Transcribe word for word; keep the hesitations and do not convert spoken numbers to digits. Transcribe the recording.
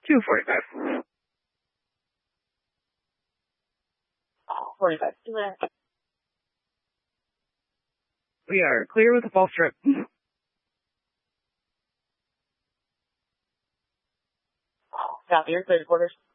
two forty-five. forty-five. We are clear with the false strip. Copy, you're clear to quarters.